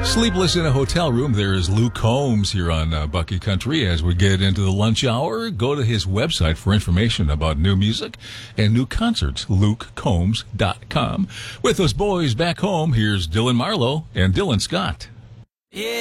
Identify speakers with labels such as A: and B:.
A: Sleepless in a Hotel Room. There is Luke Combs here on Bucky Country. As we get into the lunch hour, go to his website for information about new music and new concerts, lukecombs.com. With those boys back home, here's Dylan Marlowe and Dylan Scott.
B: Yeah.